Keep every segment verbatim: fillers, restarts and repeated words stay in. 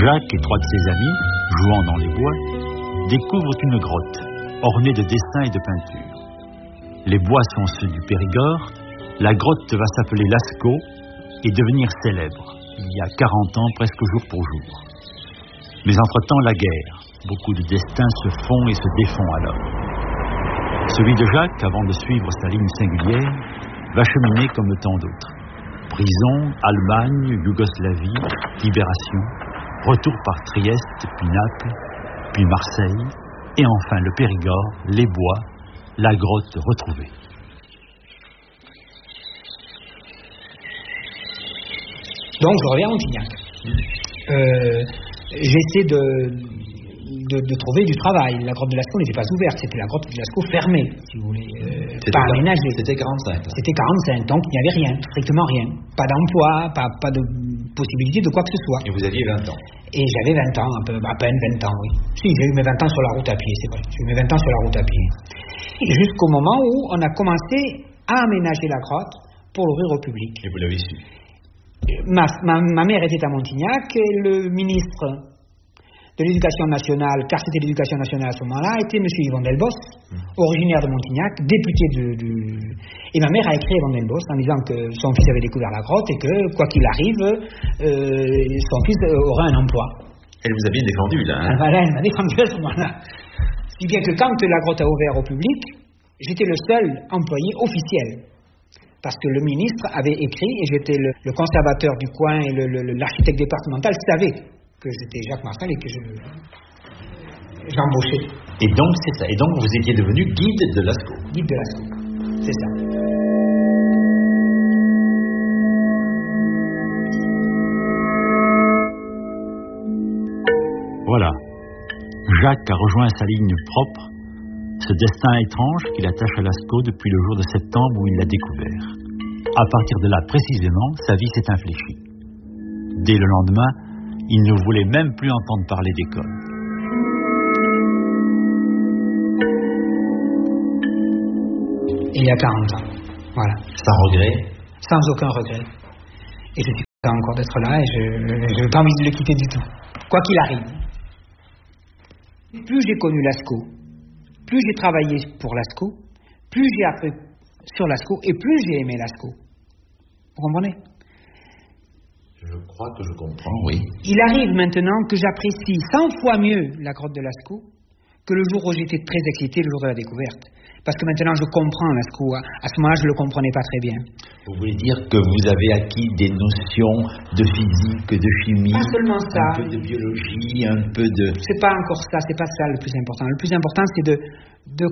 Jacques et trois de ses amis, jouant dans les bois, découvrent une grotte ornée de dessins et de peintures. Les bois sont ceux du Périgord, la grotte va s'appeler Lascaux et devenir célèbre, il y a quarante ans presque jour pour jour. Mais entre-temps, la guerre, beaucoup de destins se font et se défont alors. Celui de Jacques, avant de suivre sa ligne singulière, va cheminer comme tant d'autres. Prison, Allemagne, Yougoslavie, libération, retour par Trieste, puis Naples, puis Marseille, et enfin le Périgord, les bois, la grotte retrouvée. Donc je reviens à Montignac. Euh, j'essaie de, de, de trouver du travail. La grotte de Lascaux n'était pas ouverte, c'était la grotte de Lascaux fermée, si vous voulez, euh, pas aménagée. C'était quarante-cinq. Là. C'était quarante-cinq, donc il n'y avait rien, strictement rien. Pas d'emploi, pas, pas de possibilité de quoi que ce soit. Et vous aviez vingt ans. Et j'avais vingt ans, un peu, à peine vingt ans, oui. Si, j'ai eu mes vingt ans sur la route à pied, c'est vrai. J'ai eu mes vingt ans sur la route à pied. Et jusqu'au moment où on a commencé à aménager la grotte pour l'ouvrir au public. Et vous l'avez su. Ma, ma, ma mère était à Montignac et le ministre de l'Éducation nationale, car c'était l'Éducation nationale à ce moment-là, était M. Yvon Delbos, mmh. originaire de Montignac, député de, de... Et ma mère a écrit à Yvon Delbos en disant que son fils avait découvert la grotte et que, quoi qu'il arrive, euh, son fils aurait un emploi. Elle vous avait défendu, là, hein? Ah, voilà, elle m'a défendu à ce moment-là. Si bien que quand la grotte a ouvert au public, j'étais le seul employé officiel. Parce que le ministre avait écrit, et j'étais le, le conservateur du coin et le, le, l'architecte départemental savait que j'étais Jacques Martel et que je, j'embauchais. Et donc, c'est ça. Et donc, vous étiez devenu guide de Lascaux. Guide de Lascaux, c'est ça. Voilà. Jacques a rejoint sa ligne propre, ce destin étrange qui l'attache à Lascaux depuis le jour de septembre où il l'a découvert. À partir de là, précisément, sa vie s'est infléchie. Dès le lendemain, il ne voulait même plus entendre parler d'école. Il y a quarante ans, voilà. Sans regret? Sans aucun regret. Et je suis content encore d'être là et je n'ai pas envie de le quitter du tout. Quoi qu'il arrive. Plus j'ai connu Lascaux, plus j'ai travaillé pour Lascaux, plus j'ai appris sur Lascaux et plus j'ai aimé Lascaux. Vous comprenez? Je crois que je comprends, oui. Il arrive maintenant que j'apprécie cent fois mieux la grotte de Lascaux que le jour où j'étais très excité, le jour de la découverte. Parce que maintenant je comprends Lascaux. À ce moment-là, je ne le comprenais pas très bien. Vous voulez dire que vous avez acquis des notions de physique, de chimie, pas seulement ça, un peu de biologie, un peu de... C'est pas encore ça, c'est pas ça le plus important. Le plus important, c'est de, de,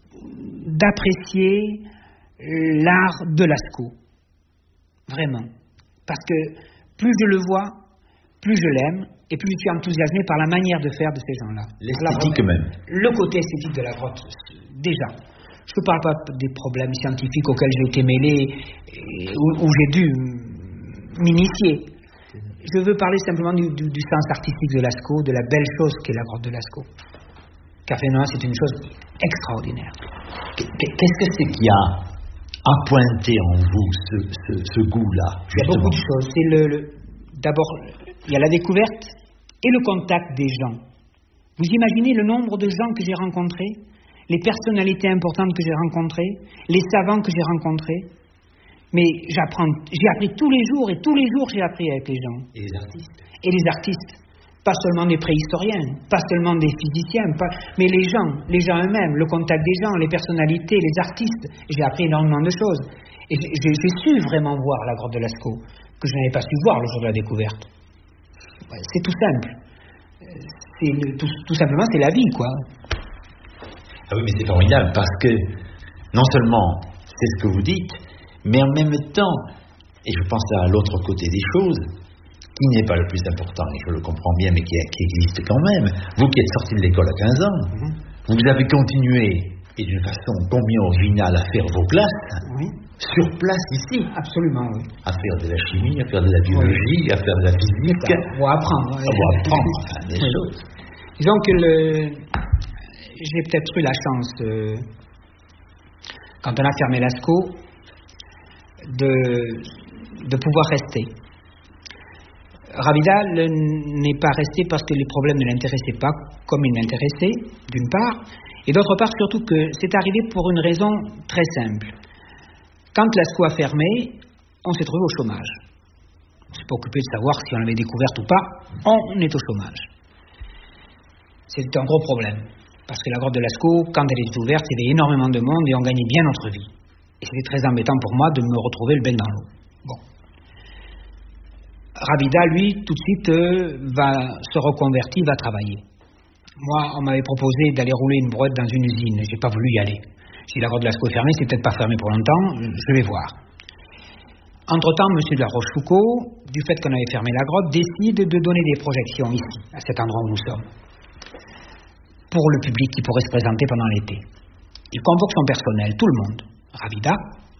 d'apprécier l'art de Lascaux. Vraiment. Parce que plus je le vois, plus je l'aime, et plus je suis enthousiasmé par la manière de faire de ces gens-là. L'esthétique même. Le côté esthétique de la grotte, déjà. Je ne parle pas des problèmes scientifiques auxquels j'ai été mêlé, et où, où j'ai dû m'initier. Je veux parler simplement du, du, du sens artistique de Lascaux, de la belle chose qu'est la grotte de Lascaux. Café Noir, c'est une chose extraordinaire. Qu'est-ce que c'est qu'il y a à pointer en vous, ce, ce, ce goût-là, justement? Il y a beaucoup de choses. C'est le, le, d'abord, il y a la découverte et le contact des gens. Vous imaginez le nombre de gens que j'ai rencontrés, les personnalités importantes que j'ai rencontrées, les savants que j'ai rencontrés. Mais j'apprends, j'ai appris tous les jours, et tous les jours j'ai appris avec les gens. Et les artistes. Et les artistes. Pas seulement des préhistoriens, pas seulement des physiciens, pas, mais les gens, les gens eux-mêmes, le contact des gens, les personnalités, les artistes. J'ai appris énormément de choses. Et j'ai, j'ai su vraiment voir la grotte de Lascaux, que je n'avais pas su voir le jour de la découverte. C'est tout simple. C'est le, tout, tout simplement, c'est la vie, quoi. Ah oui, mais c'est formidable, parce que non seulement c'est ce que vous dites, mais en même temps, et je pense à l'autre côté des choses, qui n'est pas le plus important, et je le comprends bien, mais qui, qui existe quand même. Vous qui êtes sorti de l'école à quinze ans, mm-hmm. vous avez continué, et d'une façon combien originale, à faire vos classes, oui. sur place ici. Absolument, oui. À faire de la chimie, à faire de la biologie, oui. à faire de la physique. Ou à apprendre. Ouais. Ou apprendre, enfin, des oui. choses. Disons que le... j'ai peut-être eu la chance, euh, quand on a fermé Lascaux, de, de pouvoir rester. Rabida n'est pas resté parce que les problèmes ne l'intéressaient pas comme ils m'intéressaient, d'une part, et d'autre part surtout que c'est arrivé pour une raison très simple. Quand l'ASCO a fermé, on s'est trouvé au chômage. On ne s'est pas occupé de savoir si on l'avait découverte ou pas, on est au chômage. C'était un gros problème, parce que la grotte de Lascaux, quand elle était ouverte, il y avait énormément de monde et on gagnait bien notre vie. Et c'était très embêtant pour moi de me retrouver le bec dans l'eau. Bon. Rabida, lui, tout de suite, euh, va se reconvertir, va travailler. Moi, on m'avait proposé d'aller rouler une brouette dans une usine, j'ai pas voulu y aller. Si la grotte de Lascaux est fermée, c'est peut-être pas fermé pour longtemps, je vais voir. Entre-temps, M. de la Rochefoucauld, du fait qu'on avait fermé la grotte, décide de donner des projections ici, à cet endroit où nous sommes, pour le public qui pourrait se présenter pendant l'été. Il convoque son personnel, tout le monde. Rabida,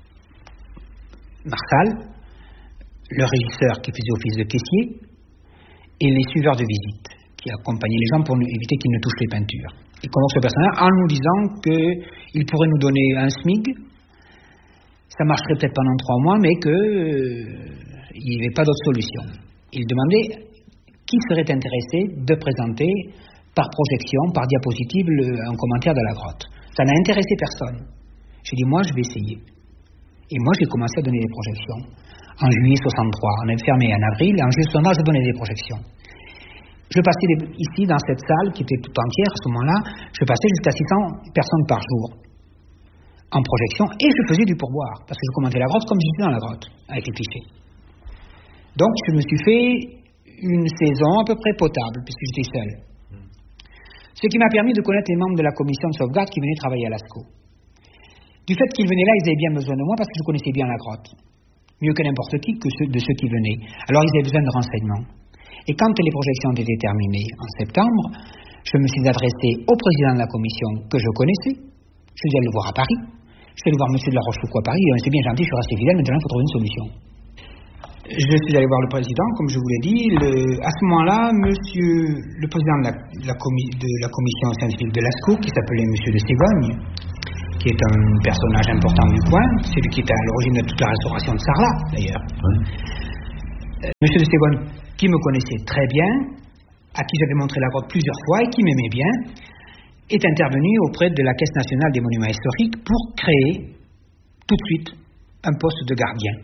Marsal, le régisseur qui faisait office de caissier, et les suiveurs de visite, qui accompagnaient les gens pour éviter qu'ils ne touchent les peintures. Il convoque ce personnel en nous disant qu'il pourrait nous donner un SMIC, ça marcherait peut-être pendant trois mois, mais qu'il euh, n'y avait pas d'autre solution. Il demandait qui serait intéressé de présenter par projection, par diapositive, le, un commentaire de la grotte. Ça n'a intéressé personne. J'ai dit, moi, je vais essayer. Et moi, j'ai commencé à donner des projections. En juillet soixante-trois, on avait fermé en avril, et en juillet soixante-trois, je donnais des projections. Je passais des, ici, dans cette salle, qui était toute entière à ce moment-là, je passais jusqu'à six cents personnes par jour en projection, et je faisais du pourboire, parce que je commentais la grotte comme j'étais dans la grotte, avec les clichés. Donc, je me suis fait une saison à peu près potable, puisque j'étais seul. Ce qui m'a permis de connaître les membres de la commission de sauvegarde qui venaient travailler à Lascaux. Du fait qu'ils venaient là, ils avaient bien besoin de moi parce que je connaissais bien la grotte. Mieux que n'importe qui que ceux, de ceux qui venaient. Alors ils avaient besoin de renseignements. Et quand les projections ont été terminées en septembre, je me suis adressé au président de la commission que je connaissais. Je suis allé le voir à Paris. Je suis allé voir M. de la Rochefoucauld à Paris. Il a dit, c'est bien gentil, je suis resté fidèle, maintenant il faut trouver une solution. Je suis allé voir le président, comme je vous l'ai dit. Le, à ce moment-là, monsieur, le président de la, de la, commi, de la commission scientifique de Lascaux, qui s'appelait M. de Ségogne, qui est un personnage important du coin, c'est lui qui est à l'origine de toute la restauration de Sarlat, d'ailleurs. Oui. Euh, M. de Ségogne, qui me connaissait très bien, à qui j'avais montré la grotte plusieurs fois et qui m'aimait bien, est intervenu auprès de la Caisse nationale des monuments historiques pour créer tout de suite un poste de gardien.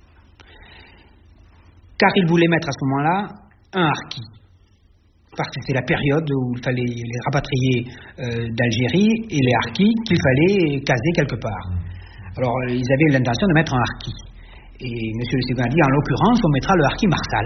Car il voulait mettre à ce moment-là un harki. Parce que c'est la période où il fallait les rapatrier euh, d'Algérie et les harkis qu'il fallait caser quelque part. Alors ils avaient l'intention de mettre un harki. Et M. le Séguin a dit, en l'occurrence, on mettra le harki Marsal.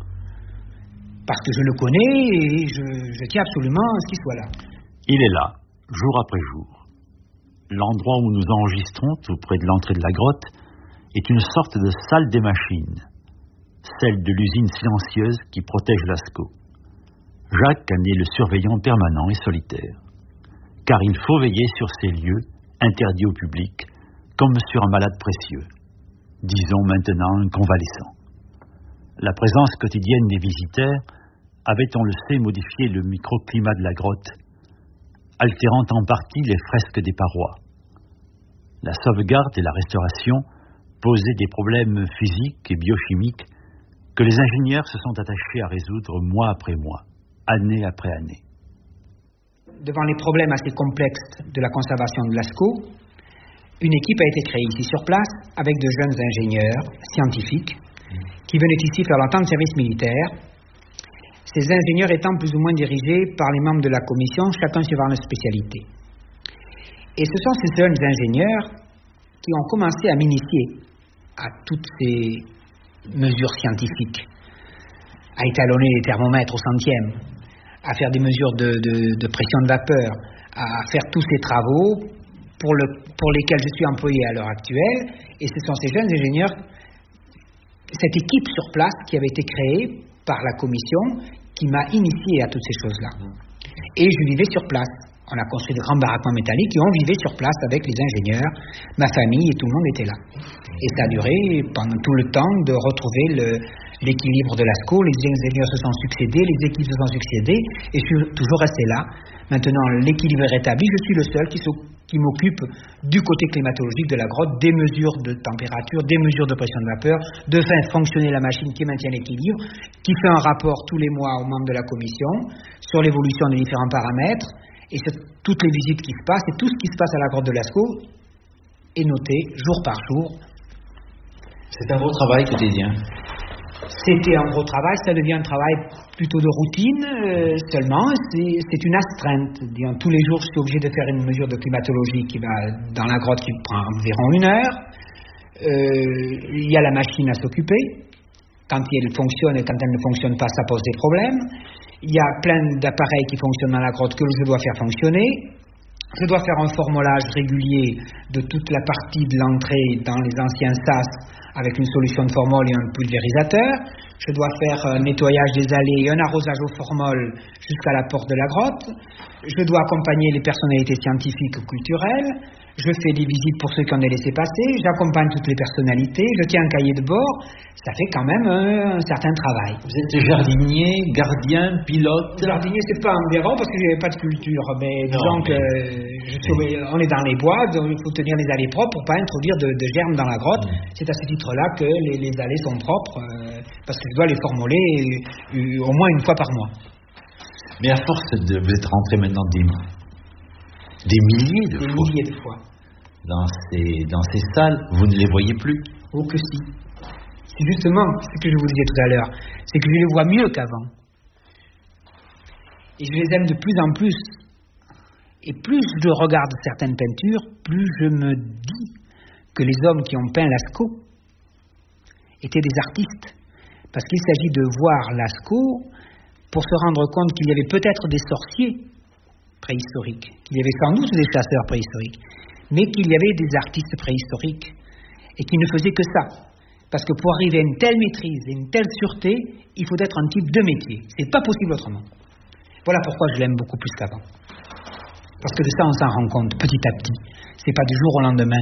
Parce que je le connais et je, je tiens absolument à ce qu'il soit là. Il est là, jour après jour. L'endroit où nous enregistrons, tout près de l'entrée de la grotte, est une sorte de salle des machines, celle de l'usine silencieuse qui protège Lascaux. Jacques en est le surveillant permanent et solitaire, car il faut veiller sur ces lieux, interdits au public, comme sur un malade précieux, disons maintenant un convalescent. La présence quotidienne des visiteurs avait, on le sait, modifié le microclimat de la grotte, altérant en partie les fresques des parois. La sauvegarde et la restauration posaient des problèmes physiques et biochimiques que les ingénieurs se sont attachés à résoudre mois après mois, année après année. Devant les problèmes assez complexes de la conservation de Lascaux, une équipe a été créée ici sur place avec de jeunes ingénieurs scientifiques qui venaient ici faire leur temps de service militaire. Ces ingénieurs étant plus ou moins dirigés par les membres de la commission, chacun suivant leur spécialité. Et ce sont ces jeunes ingénieurs qui ont commencé à m'initier à toutes ces mesures scientifiques, à étalonner les thermomètres au centième, à faire des mesures de, de, de pression de vapeur, à faire tous ces travaux pour, le, pour lesquels je suis employé à l'heure actuelle. Et ce sont ces jeunes ingénieurs, cette équipe sur place qui avait été créée par la commission, qui m'a initié à toutes ces choses-là. Et je vivais sur place. On a construit de grands baraquements métalliques et on vivait sur place avec les ingénieurs, ma famille et tout le monde était là. Et ça a duré pendant tout le temps de retrouver le, l'équilibre de Lascaux. Les ingénieurs se sont succédés, les équipes se sont succédées et je suis toujours resté là. Maintenant, l'équilibre est rétabli. Je suis le seul qui, qui qui m'occupe du côté climatologique de la grotte, des mesures de température, des mesures de pression de vapeur, de faire fonctionner la machine qui maintient l'équilibre, qui fait un rapport tous les mois aux membres de la commission sur l'évolution des différents paramètres, et c'est toutes les visites qui se passent, et tout ce qui se passe à la grotte de Lascaux est noté jour par jour. C'est un gros travail quotidien. C'était un gros travail, ça devient un travail plutôt de routine euh, seulement, c'est, c'est une astreinte. Disons, tous les jours, je suis obligé de faire une mesure de climatologie qui va dans la grotte qui prend environ une heure. Euh, il y a la machine à s'occuper. Quand elle fonctionne et quand elle ne fonctionne pas, ça pose des problèmes. Il y a plein d'appareils qui fonctionnent dans la grotte que je dois faire fonctionner. Je dois faire un formolage régulier de toute la partie de l'entrée dans les anciens sas avec une solution de formol et un pulvérisateur. Je dois faire un nettoyage des allées et un arrosage au formol jusqu'à la porte de la grotte. Je dois accompagner les personnalités scientifiques ou culturelles. Je fais des visites pour ceux qui en ont laissé passer. J'accompagne toutes les personnalités. Je tiens un cahier de bord. Ça fait quand même un, un certain travail. Vous êtes jardinier, gardien, pilote. Jardinier, c'est pas environ parce que je n'avais pas de culture. Mais non, disons mais... que je suis, on est dans les bois, donc il faut tenir les allées propres pour pas introduire de, de germes dans la grotte. Mmh. C'est à ce titre-là que les, les allées sont propres euh, parce que je dois les formuler euh, au moins une fois par mois. Mais à force de vous êtes rentré maintenant des Des milliers de des fois. milliers de fois. Dans ces, dans ces salles, vous ne les voyez plus. Oh que si. C'est justement ce que je vous disais tout à l'heure. C'est que je les vois mieux qu'avant. Et je les aime de plus en plus. Et plus je regarde certaines peintures, plus je me dis que les hommes qui ont peint Lascaux étaient des artistes. Parce qu'il s'agit de voir Lascaux pour se rendre compte qu'il y avait peut-être des sorciers préhistoriques, qu'il y avait sans doute des chasseurs préhistoriques, mais qu'il y avait des artistes préhistoriques et qui ne faisaient que ça. Parce que pour arriver à une telle maîtrise et une telle sûreté, il faut être un type de métier. C'est pas possible autrement. Voilà pourquoi je l'aime beaucoup plus qu'avant. Parce que de ça, on s'en rend compte petit à petit. C'est pas du jour au lendemain.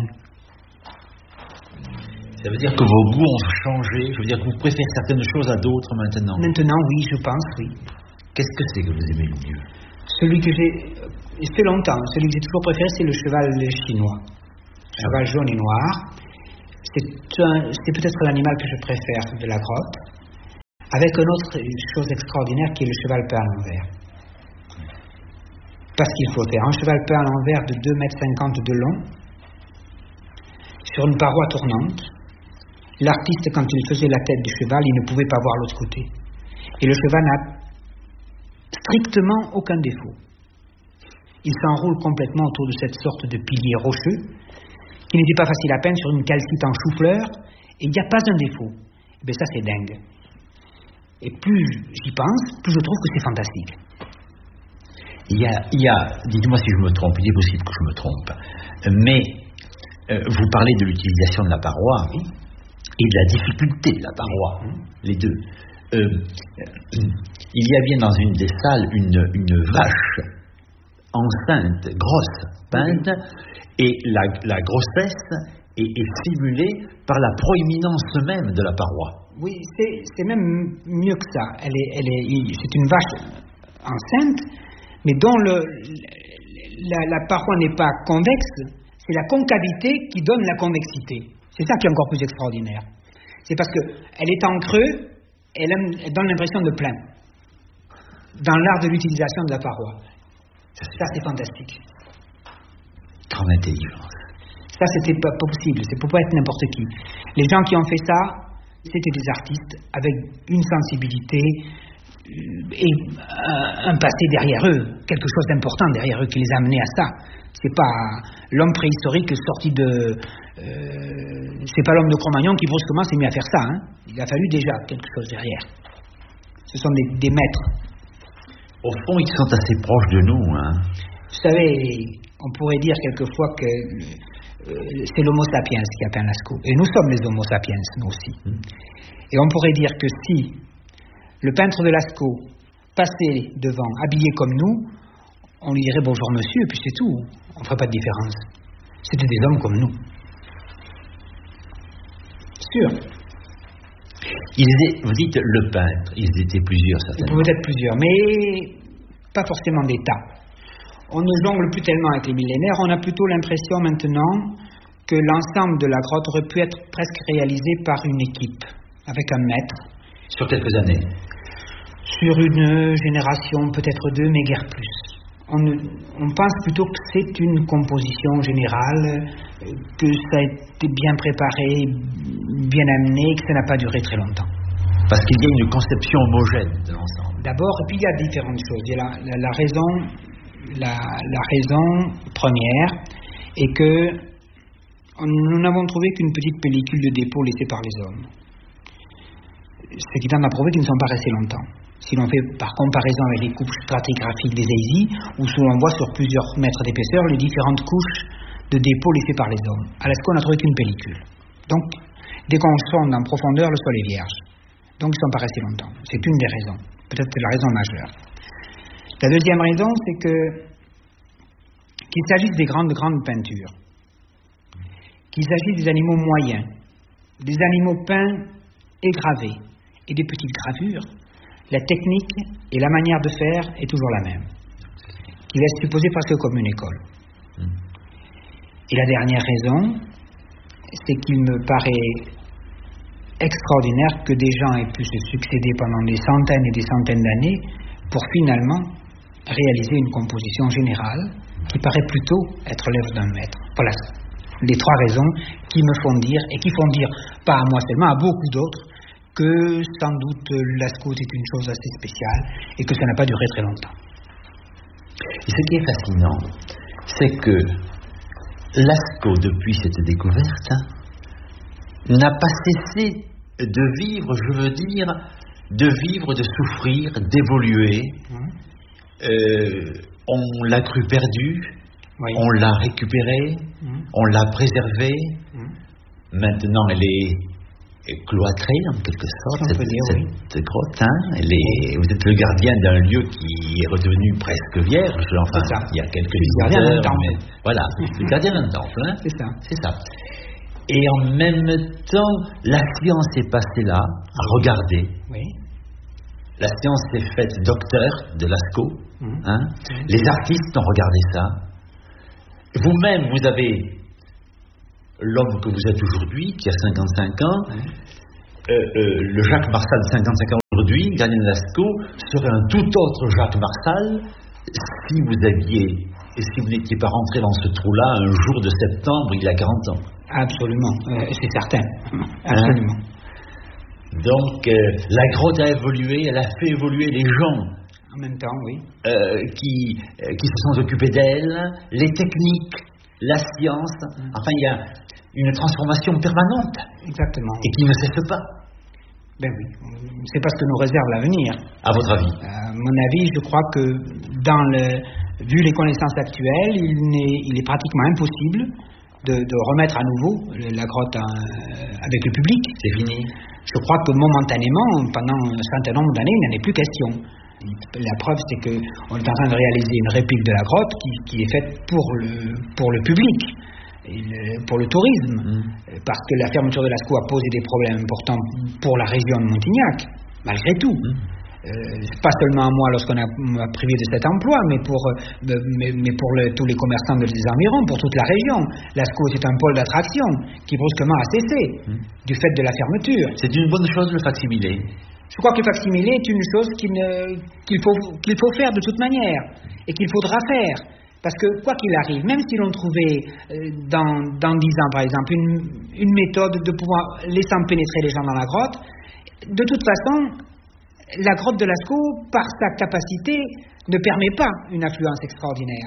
Ça veut dire que vos goûts ont changé. Je veux dire que vous préférez certaines choses à d'autres maintenant. Maintenant, oui, je pense, oui. Qu'est-ce que c'est que vous aimez le mieux? Celui que j'ai, il fait longtemps, celui que j'ai toujours préféré, c'est le cheval chinois. Cheval jaune et noir. C'est, un, c'est peut-être l'animal que je préfère de la grotte. Avec une autre chose extraordinaire qui est le cheval peint à l'envers. Parce qu'il faut faire un cheval peint à l'envers de deux mètres cinquante de long, sur une paroi tournante. L'artiste, quand il faisait la tête du cheval, il ne pouvait pas voir l'autre côté. Et le cheval n'a strictement aucun défaut. Il s'enroule complètement autour de cette sorte de pilier rocheux, qui n'était pas facile à peindre sur une calcite en chou-fleur, et il n'y a pas un défaut. Et bien ça, c'est dingue. Et plus j'y pense, plus je trouve que c'est fantastique. Il y a, il y a dites-moi si je me trompe, il est possible que je me trompe, mais euh, vous parlez de l'utilisation de la paroi oui, et de la difficulté de la paroi, oui, les deux. Euh, il y a bien dans une des salles une, une vache enceinte, grosse, peinte, oui, et la, la grossesse est, est simulée par la proéminence même de la paroi. Oui, c'est, c'est même mieux que ça. Elle est, elle est, c'est une vache enceinte, mais dont le, la, la paroi n'est pas convexe, c'est la concavité qui donne la convexité. C'est ça qui est encore plus extraordinaire. C'est parce qu'elle est en creux, elle, elle donne l'impression de plein. Dans l'art de l'utilisation de la paroi. Ça, ça c'est fantastique. Grande intelligence. Ça, c'était pas possible, c'est pour pas être n'importe qui. Les gens qui ont fait ça, c'était des artistes avec une sensibilité et un passé derrière eux, quelque chose d'important derrière eux qui les a amenés à ça. C'est pas l'homme préhistorique sorti de... Euh, c'est pas l'homme de Cro-Magnon qui brusquement s'est mis à faire ça. Hein. Il a fallu déjà quelque chose derrière. Ce sont des, des maîtres. Au fond, ils sont assez proches de nous. Hein. Vous savez, on pourrait dire quelquefois que euh, c'est l'homo sapiens qui a peint Lascaux. Et nous sommes les homo sapiens, nous aussi. Mmh. Et on pourrait dire que si le peintre de Lascaux passait devant, habillé comme nous, on lui dirait bonjour monsieur, et puis c'est tout. On ne ferait pas de différence. C'était des hommes comme nous. Sûr. Ils étaient, vous dites le peintre, ils étaient plusieurs certainement. Ils pouvaient être plusieurs, mais pas forcément des tas. on ne jongle plus tellement avec les millénaires, on a plutôt l'impression maintenant que l'ensemble de la grotte aurait pu être presque réalisé par une équipe, avec un maître. Sur quelques années? Sur une génération, peut-être deux, mais guère plus. On, on pense plutôt que c'est une composition générale, que ça a été bien préparé, bien amené, que ça n'a pas duré très longtemps. Parce qu'il y a une conception homogène de l'ensemble. D'abord, et puis il y a différentes choses. Il y a la, la, la raison, la, la raison première est que nous n'avons trouvé qu'une petite pellicule de dépôt laissée par les hommes. Ce qui tend à prouver qu'ils ne sont pas restés longtemps. Si l'on fait par comparaison avec les couches stratigraphiques des Eisy, où l'on voit sur plusieurs mètres d'épaisseur les différentes couches de dépôt laissées par les hommes. À Lascaux, on n'a trouvé qu'une pellicule. Donc, dès qu'on sonde en profondeur, le sol est vierge. Donc, ils ne sont pas restés longtemps. C'est une des raisons. Peut-être que c'est la raison majeure. La deuxième raison, c'est que qu'il s'agisse des grandes, grandes peintures, qu'il s'agisse des animaux moyens, des animaux peints et gravés, et des petites gravures, la technique et la manière de faire est toujours la même, qui laisse supposer presque comme une école. Et la dernière raison, c'est qu'il me paraît extraordinaire que des gens aient pu se succéder pendant des centaines et des centaines d'années pour finalement réaliser une composition générale qui paraît plutôt être l'œuvre d'un maître. Voilà les trois raisons qui me font dire, et qui font dire, pas à moi seulement, à beaucoup d'autres, que sans doute Lascaux est une chose assez spéciale et que ça n'a pas duré très longtemps. Et ce qui est fascinant, c'est que Lascaux, depuis cette découverte, n'a pas cessé de vivre, je veux dire, de vivre, de souffrir, d'évoluer. Mmh. Euh, on l'a cru perdu, oui. On l'a récupéré, mmh. On l'a préservé. Mmh. Maintenant, elle est cloîtrée, en quelque sorte, cette, dire, cette oui. grotte. Hein, elle est, vous êtes le gardien d'un lieu qui est redevenu presque vierge. Enfin, ça. Il y a quelques le gardien d'un temple. Mais, voilà, le gardien d'un temple. Hein, c'est ça. C'est ça. Et en même temps, la science est passée là, à regarder. Oui. La science s'est faite docteur de Lascaux. Mmh. Hein. Mmh. Les artistes ont regardé ça. Vous-même, vous avez l'homme que vous êtes aujourd'hui, qui a cinquante-cinq ans. Mmh. Euh, euh, le Jacques Marsal de cinquante-cinq ans aujourd'hui, gardien de Lascaux, serait un tout autre Jacques Marsal si vous aviez, et si vous n'étiez pas rentré dans ce trou-là un jour de septembre, il y a quarante ans. Absolument, euh, c'est certain. Absolument. Hein? Donc, euh, la grotte a évolué, elle a fait évoluer les gens. En même temps, oui. Euh, qui, euh, qui se sont occupés d'elle, les techniques, la science. Mm. Enfin, il y a une transformation permanente. Exactement. Et qui ne cesse pas. Ben oui, c'est pas ce que nous réserve l'avenir. À votre avis? À euh, mon avis, je crois que dans le, vu les connaissances actuelles, il est, il est pratiquement impossible de, de remettre à nouveau la grotte en, avec le public. C'est fini. Je crois que momentanément, pendant un certain nombre d'années, il n'en est plus question. La preuve, c'est qu'on est en train de réaliser une réplique de la grotte qui, qui est faite pour le, pour le public, et le, pour le tourisme, mmh. parce que la fermeture de Lascaux a posé des problèmes importants pour la région de Montignac, malgré tout. Mmh. Euh, pas seulement à moi lorsqu'on a, m'a privé de cet emploi, mais pour, euh, mais, mais pour le, tous les commerçants des environs, pour toute la région. Lascaux est un pôle d'attraction qui brusquement a cessé mmh. du fait de la fermeture. C'est une bonne chose le facsimilé. Je crois que le facsimilé est une chose qu'il, ne, qu'il, faut, qu'il faut faire de toute manière et qu'il faudra faire. Parce que quoi qu'il arrive, même si l'on trouvait euh, dans, dans dix ans par exemple une, une méthode de pouvoir laisser pénétrer les gens dans la grotte, de toute façon, la grotte de Lascaux, par sa capacité, ne permet pas une affluence extraordinaire.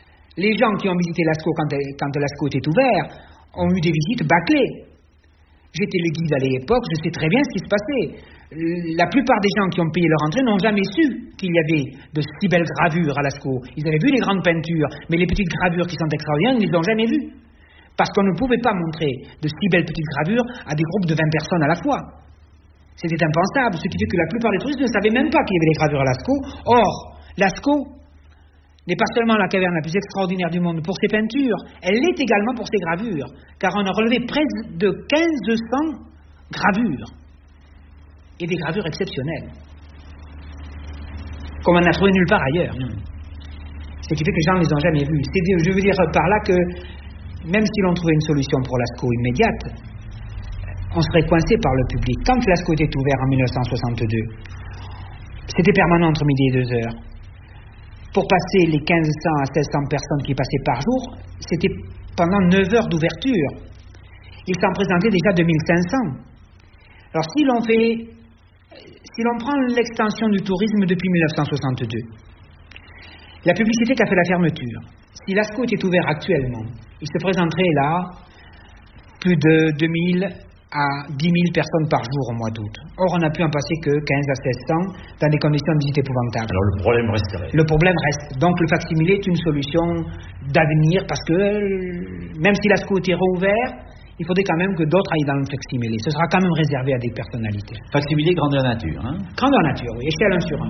Les gens qui ont visité Lascaux quand, quand Lascaux était ouvert ont eu des visites bâclées. J'étais le guide à l'époque, je sais très bien ce qui se passait. La plupart des gens qui ont payé leur entrée n'ont jamais su qu'il y avait de si belles gravures à Lascaux. Ils avaient vu les grandes peintures, mais les petites gravures qui sont extraordinaires, ils ne les ont jamais vues. Parce qu'on ne pouvait pas montrer de si belles petites gravures à des groupes de vingt personnes à la fois. C'était impensable, ce qui fait que la plupart des touristes ne savaient même pas qu'il y avait des gravures à Lascaux. Or, Lascaux n'est pas seulement la caverne la plus extraordinaire du monde pour ses peintures, elle l'est également pour ses gravures, car on a relevé près de quinze cents gravures, et des gravures exceptionnelles, comme on n'a trouvé nulle part ailleurs. Ce qui fait que les gens ne les ont jamais vus. C'est, je veux dire par là que même si l'on trouvait une solution pour Lascaux immédiate, on serait coincé par le public. Quand Lascaux était ouvert en mille neuf cent soixante-deux, c'était permanent entre midi et deux heures. Pour passer les mille cinq cents à seize cents personnes qui passaient par jour, c'était pendant neuf heures d'ouverture. Il s'en présentait déjà deux mille cinq cents. Alors si l'on fait, si l'on prend l'extension du tourisme depuis mille neuf cent soixante-deux, la publicité qu'a fait la fermeture, si Lascaux était ouvert actuellement, il se présenterait là plus de deux mille à dix mille personnes par jour au mois d'août. Or, on n'a pu en passer que quinze à seize cents dans des conditions de visite épouvantables. Alors le problème resterait. Le problème reste. Donc le facsimilé est une solution d'avenir parce que même si Lascaux était rouvert, il faudrait quand même que d'autres aillent dans le facsimilé. Ce sera quand même réservé à des personnalités. Facsimilé grandeur nature, hein? Grandeur nature, oui. Échelle un sur un.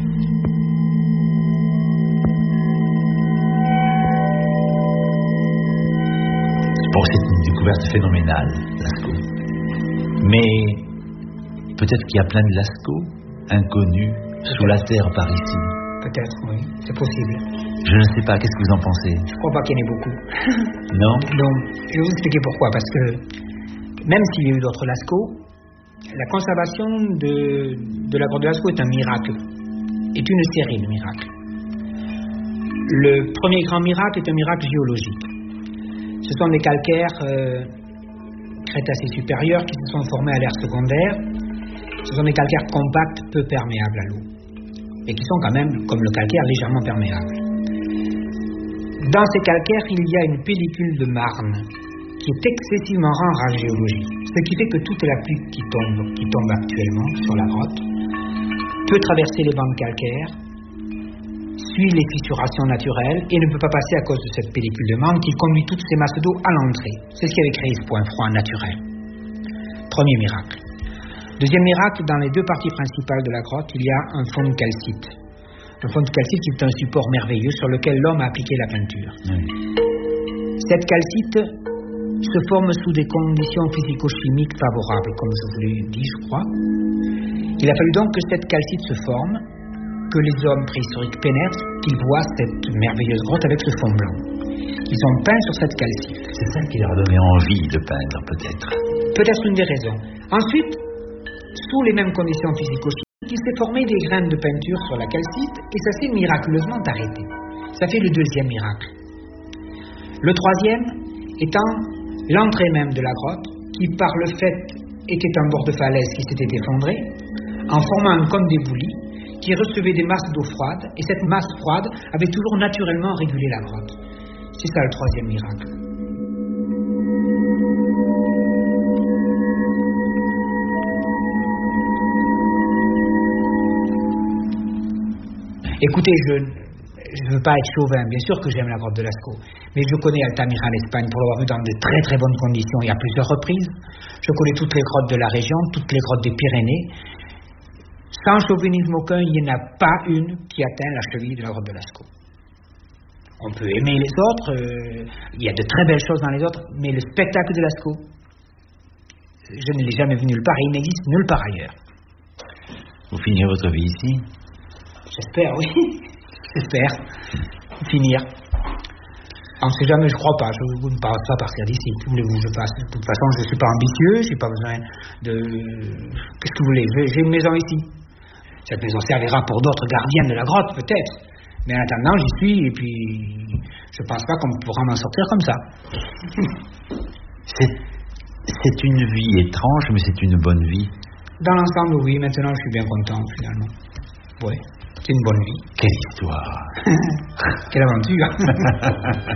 Bon, c'est une découverte phénoménale, Lascaux. Mais peut-être qu'il y a plein de Lascaux inconnus sous la terre par ici. Peut-être, oui, c'est possible. Je ne sais pas, qu'est-ce que vous en pensez? Je ne crois pas qu'il y en ait beaucoup. Non? Donc, je vais vous expliquer pourquoi. Parce que même s'il y a eu d'autres Lascaux, la conservation de, de la grotte de Lascaux est un miracle, est une série de miracles. Le premier grand miracle est un miracle géologique. Ce sont des calcaires euh, crétacés supérieurs qui se sont formés à l'ère secondaire. Ce sont des calcaires compacts, peu perméables à l'eau. Et qui sont quand même, comme le calcaire, légèrement perméables. Dans ces calcaires, il y a une pellicule de marne qui est excessivement rare en géologie. Ce qui fait que toute la pluie qui tombe, qui tombe actuellement sur la grotte peut traverser les bancs calcaires, suit les fissurations naturelles et ne peut pas passer à cause de cette pellicule de marne qui conduit toutes ces masses d'eau à l'entrée. C'est ce qui avait créé ce point froid naturel. Premier miracle. Deuxième miracle, dans les deux parties principales de la grotte, il y a un fond de calcite. Le fond de calcite est un support merveilleux sur lequel l'homme a appliqué la peinture. Oui. Cette calcite se forme sous des conditions physico-chimiques favorables, comme je vous l'ai dit, je crois. Il a fallu donc que cette calcite se forme, que les hommes préhistoriques pénètrent, qu'ils voient cette merveilleuse grotte avec ce fond blanc. Ils ont peint sur cette calcite. C'est ça qui leur a donné envie de peindre, peut-être. Peut-être une des raisons. Ensuite, sous les mêmes conditions physico-chimiques, il s'est formé des graines de peinture sur la calcite et ça s'est miraculeusement arrêté. Ça fait le deuxième miracle. Le troisième étant l'entrée même de la grotte, qui par le fait était un bord de falaise qui s'était effondré, en formant un cône d'éboulis qui recevait des masses d'eau froide, et cette masse froide avait toujours naturellement régulé la grotte. C'est ça le troisième miracle. Écoutez, je ne veux pas être chauvin, bien sûr que j'aime la grotte de Lascaux, mais je connais Altamira en Espagne pour l'avoir vu dans de très très bonnes conditions et à plusieurs reprises. Je connais toutes les grottes de la région, toutes les grottes des Pyrénées. Sans chauvinisme aucun, il n'y en a pas une qui atteint la cheville de la grotte de Lascaux. On peut aimer les autres, euh, il y a de très belles choses dans les autres, mais le spectacle de Lascaux, je ne l'ai jamais vu nulle part et il n'existe nulle part ailleurs. Vous finirez votre vie ici? J'espère, oui. J'espère finir. On ne sait jamais, je crois pas. Je ne pense pas partir d'ici. Que voulez-vous je passe? De toute façon, je ne suis pas ambitieux. Je n'ai pas besoin de... Qu'est-ce que vous voulez? J'ai une maison ici. Cette maison servira pour d'autres gardiens de la grotte, peut-être. Mais en attendant, j'y suis et puis je ne pense pas qu'on pourra m'en sortir comme ça. c'est, c'est une vie étrange, mais c'est une bonne vie. Dans l'ensemble, oui. Maintenant, je suis bien content, finalement. Oui. C'est une bonne vie. Quelle histoire. Quelle aventure.